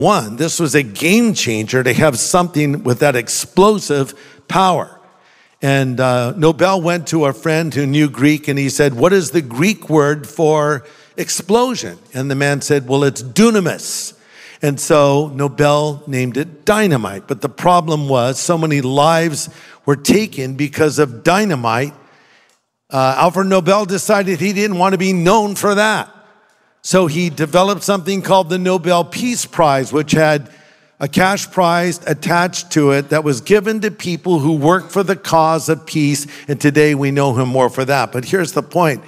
One, this was a game changer to have something with that explosive power. And Nobel went to a friend who knew Greek, and he said, what is the Greek word for explosion? And the man said, well, it's dunamis. And so Nobel named it dynamite. But the problem was so many lives were taken because of dynamite. Alfred Nobel decided he didn't want to be known for that. So he developed something called the Nobel Peace Prize, which had a cash prize attached to it that was given to people who work for the cause of peace. And today we know him more for that. But here's the point.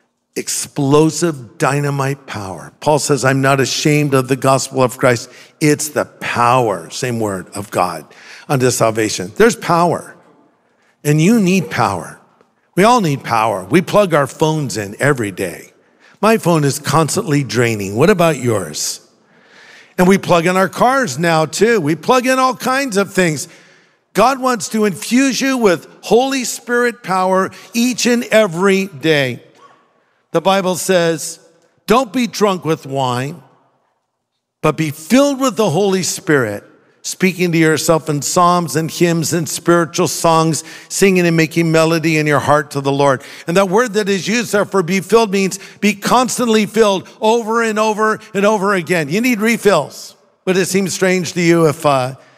Explosive dynamite power. Paul says, I'm not ashamed of the gospel of Christ. It's the power, same word, of God unto salvation. There's power. And you need power. We all need power. We plug our phones in every day. My phone is constantly draining. What about yours? And we plug in our cars now too. We plug in all kinds of things. God wants to infuse you with Holy Spirit power each and every day. The Bible says, don't be drunk with wine, but be filled with the Holy Spirit, speaking to yourself in psalms and hymns and spiritual songs, singing and making melody in your heart to the Lord. And that word that is used there for be filled means be constantly filled over and over and over again. You need refills. Would it seem strange to you if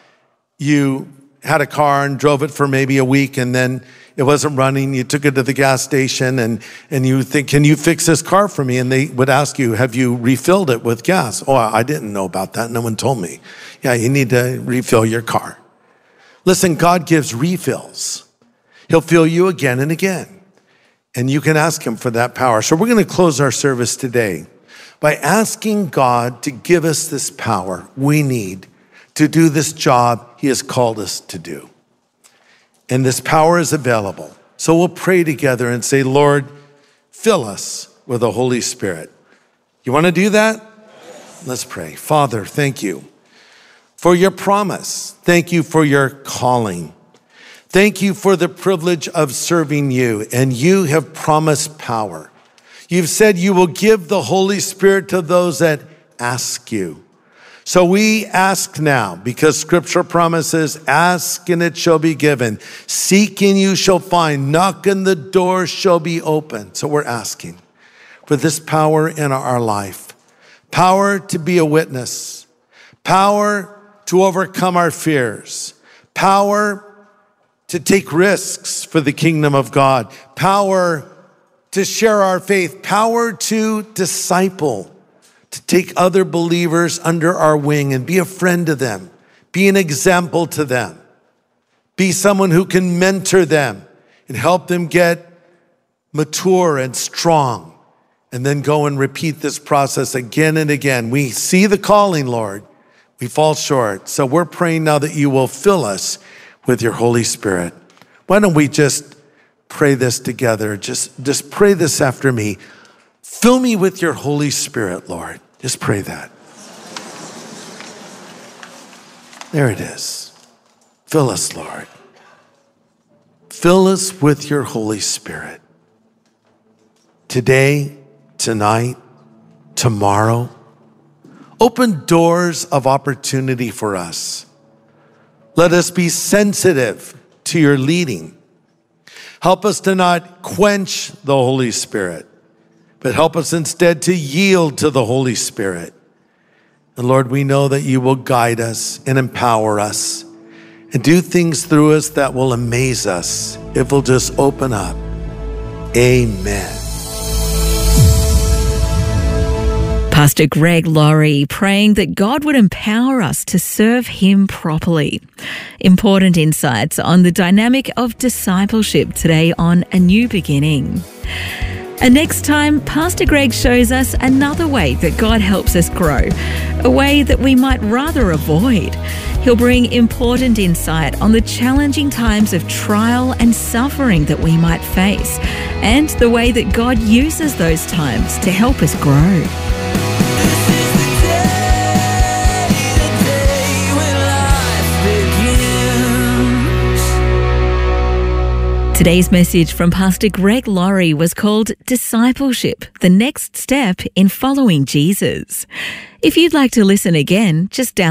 you had a car and drove it for maybe a week and then it wasn't running, you took it to the gas station and you think, can you fix this car for me? And they would ask you, have you refilled it with gas? Oh, I didn't know about that. No one told me. Yeah, you need to refill your car. Listen, God gives refills. He'll fill you again and again. And you can ask him for that power. So we're going to close our service today by asking God to give us this power we need to do this job he has called us to do. And this power is available. So we'll pray together and say, Lord, fill us with the Holy Spirit. You want to do that? Yes. Let's pray. Father, thank you for your promise. Thank you for your calling. Thank you for the privilege of serving you. And you have promised power. You've said you will give the Holy Spirit to those that ask you. So we ask now, because scripture promises, ask and it shall be given. Seek and you shall find. Knock and the door shall be open. So we're asking for this power in our life. Power to be a witness. Power to overcome our fears. Power to take risks for the kingdom of God. Power to share our faith. Power to disciple. To take other believers under our wing and be a friend to them. Be an example to them. Be someone who can mentor them and help them get mature and strong. And then go and repeat this process again and again. We see the calling, Lord. We fall short. So we're praying now that you will fill us with your Holy Spirit. Why don't we just pray this together? Just pray this after me. Fill me with your Holy Spirit, Lord. Just pray that. There it is. Fill us, Lord. Fill us with your Holy Spirit. Today, tonight, tomorrow. Open doors of opportunity for us. Let us be sensitive to your leading. Help us to not quench the Holy Spirit, but help us instead to yield to the Holy Spirit. And Lord, we know that you will guide us and empower us and do things through us that will amaze us if we'll just open up. Amen. Pastor Greg Laurie praying that God would empower us to serve him properly. Important insights on the dynamic of discipleship today on A New Beginning. And next time, Pastor Greg shows us another way that God helps us grow, a way that we might rather avoid. He'll bring important insight on the challenging times of trial and suffering that we might face, and the way that God uses those times to help us grow. Today's message from Pastor Greg Laurie was called Discipleship, the next step in following Jesus. If you'd like to listen again, just download